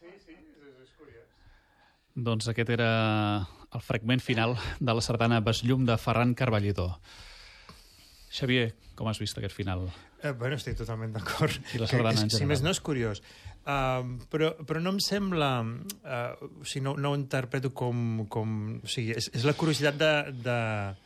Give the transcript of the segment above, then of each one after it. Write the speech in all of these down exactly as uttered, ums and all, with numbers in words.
Sí, sí, és curiós. Doncs aquest era el fragment final de la sardana Besllum de Ferran Carballido. Xavier, com has vist aquest final? Eh, bueno, estic totalment d'acord. I la sardana en general? Si més no, és curiós. Uh, però, però no em sembla... Uh, o sigui, no, no ho interpreto com... com o sigui, és, és la curiositat de... de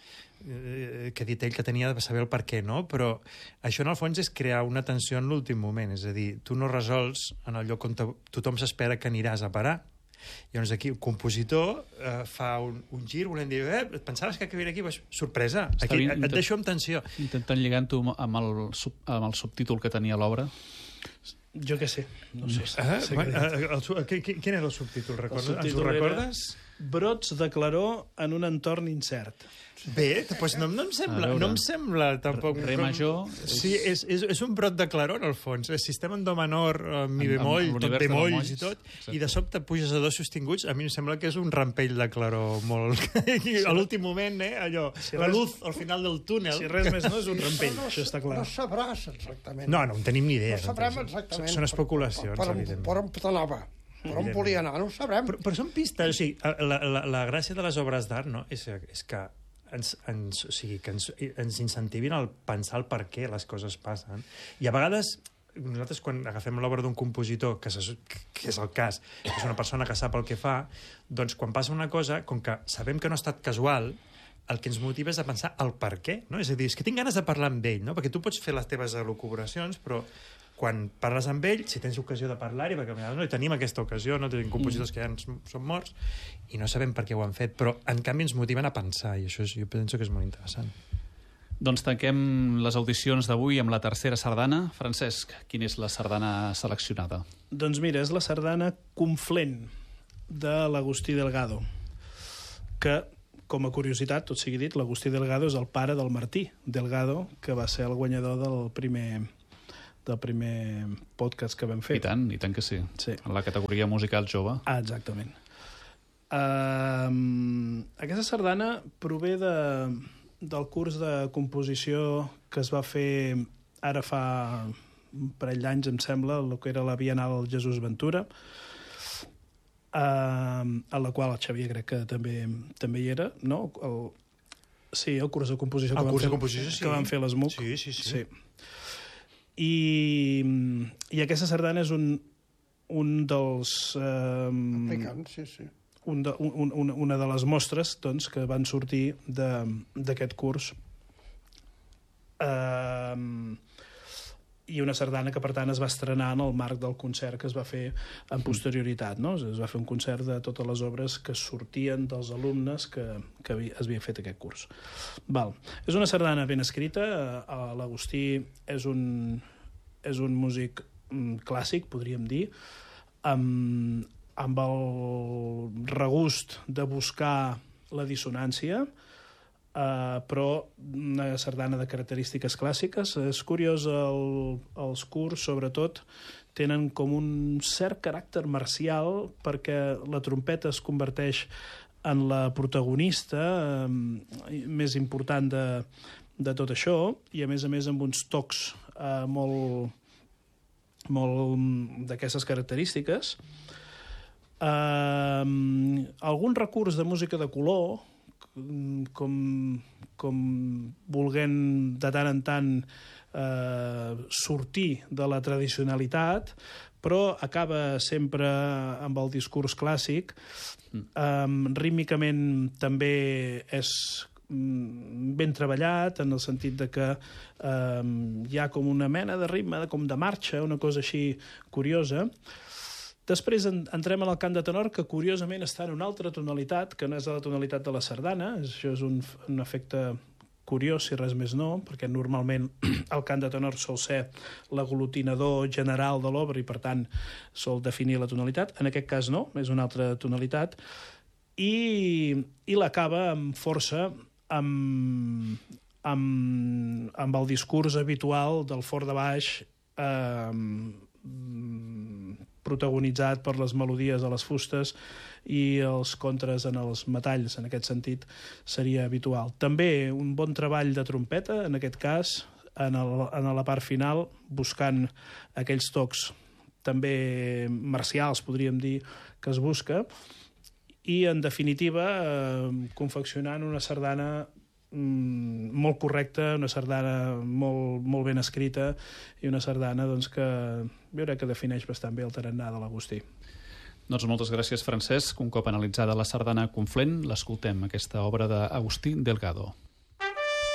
eh, que ha dit ell que tenia de saber el per què, no? Però això, en el fons, és crear una tensió en l'últim moment. És a dir, tu no resols en el lloc on to tothom s'espera que aniràs a parar. Llavors aquí el compositor eh, fa un, un gir volent dir, eh, pensaves que acabaria aquí? Pues, sorpresa, aquí, et, et deixo amb tensió. Intentant lligar-ho amb, el, amb el subtítol que tenia l'obra. Jo què sé, no sé. Ah, sé bueno, el, el, el, quin era el subtítol? Recordes? El subtítol Ens ho recordes? Brots de claror en un entorn incert. Bé, doncs no, no, em sembla, no em sembla tampoc... Re major... Sí, és, és, és un brot de claror, en el fons. És sistema en do menor, mi bemoll, tot bemolls i tot, exacte. I de sobte puges a dos sostinguts, a mi em sembla que és un rampell de claror molt... A l'últim moment, eh, allò, si la res, luz al final del túnel... Si res més no és un rampell, no, això està clar. No sabràs exactament. No, no en tenim ni idea. No sabrem exactament. Són especulacions, per, per, evidentment. Per on t'anava, per on volia anar, no ho sabrem. Però, però són pistes, o sigui, la, la, la gràcia de les obres d'art, no?, és, és que ens, ens, o sigui, que ens, ens incentivin a pensar el per què les coses passen. I a vegades, nosaltres quan agafem l'obra d'un compositor, que, se, que és el cas, que és una persona que sap el que fa, doncs quan passa una cosa, com que sabem que no ha estat casual, el que ens motiva és a pensar el per què, no? És a dir, és que tinc ganes de parlar amb ell, no? Perquè tu pots fer les teves elucubracions, però quan parles amb ell, si tens ocasió de parlar-hi, perquè no, tenim aquesta ocasió, no tenim compositors que ja són morts, i no sabem per què ho han fet, però en canvi ens motiven a pensar, i això és, jo penso que és molt interessant. Doncs tanquem les audicions d'avui amb la tercera sardana. Francesc, quina és la sardana seleccionada? Doncs mira, és la sardana Conflent, de l'Agustí Delgado, que, com a curiositat, tot sigui dit, l'Agustí Delgado és el pare del Martí Delgado, que va ser el guanyador del primer... del primer podcast que vam fer. I tant, i tant que sí. Sí. En la categoria musical jove. Ah, exactament. Uh, aquesta sardana prové de, del curs de composició que es va fer ara fa un parell d'anys, em sembla, el que era la Bienal Jesús Ventura, uh, a la qual el Xavier crec que també, també hi era, no? El, sí, el curs de composició, el que, curs van de fer, composició sí. que van fer l'ESMUC. Sí, sí, sí. sí. I, i aquesta sardana és un, un dels... Eh, Aplicants, sí, sí. Un de, un, un, una de les mostres doncs, que van sortir d'aquest curs. Eh, I una sardana que, per tant, es va estrenar en el marc del concert que es va fer en posterioritat. No? Es va fer un concert de totes les obres que sortien dels alumnes que, que havia, es havia fet aquest curs. Val. És una sardana ben escrita. L'Agustí és un, és un músic clàssic, podríem dir, amb, amb el regust de buscar la dissonància, Uh, però una sardana de característiques clàssiques. És curiós, el, els curs, sobretot, tenen com un cert caràcter marcial perquè la trompeta es converteix en la protagonista uh, més important de, de tot això, i a més a més amb uns tocs uh, molt, molt d'aquestes característiques. Uh, algun recurs de música de color, com, com volent de tant en tant eh, sortir de la tradicionalitat, però acaba sempre amb el discurs clàssic. Um, rítmicament també és ben treballat, en el sentit de que um, hi ha com una mena de ritme, com de marxa, una cosa així curiosa. Després entrem en el cant de tenor, que curiosament està en una altra tonalitat, que no és la tonalitat de la sardana. Això és un, un efecte curiós, si res més no, perquè normalment el cant de tenor sol ser l'aglutinador general de l'obra i, per tant, sol definir la tonalitat. En aquest cas no, és una altra tonalitat. I, i l'acaba amb força amb, amb, amb el discurs habitual del fort de baix, eh, protagonitzat per les melodies de les fustes i els contres en els metalls. En aquest sentit seria habitual. També un bon treball de trompeta, en aquest cas, en, el, en la part final, buscant aquells tocs també marcials, podríem dir, que es busca, i, en definitiva, eh, confeccionant una sardana mm, molt correcta, una sardana molt, molt ben escrita i una sardana doncs, que jo crec que defineix bastant bé el tarannà de l'Agustí. Doncs moltes gràcies, Francesc. Un cop analitzada la sardana Conflent, l'escoltem, aquesta obra d'Agustí Delgado.